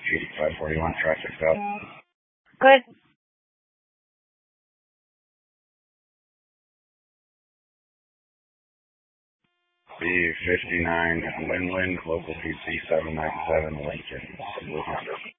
8541, traffic stop. Good. B59 Lincoln, local PC 797 Lincoln, Blue Honda.